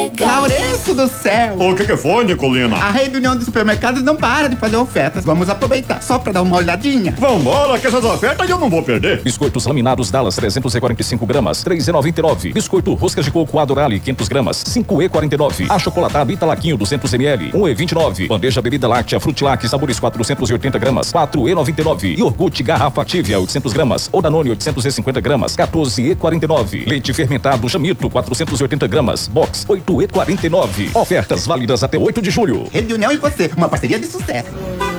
legal. Laurenço do céu! O que foi, Nicolina? A Rede União dos Supermercados não para de fazer ofertas. Vamos aproveitar só pra dar uma olhadinha. Vambora, que essas ofertas eu não vou perder. Biscoitos laminados Dallas 345 gramas, 3,99. Biscoito roscas de coco Adorale 500 gramas, 5,49. Achocolatado Italaquinho 200 ml, 1,29. Bandeja bebida láctea Frutilac sabores 480 gramas, 4,99. Iogurte garrafa Activia 800 gramas, ou Danone 850 gramas, 14,49. Leite fermentado Chamito 480 gramas, box 8,49. Ofertas válidas até 8 de julho. Rede União e você, uma parceria de sucesso.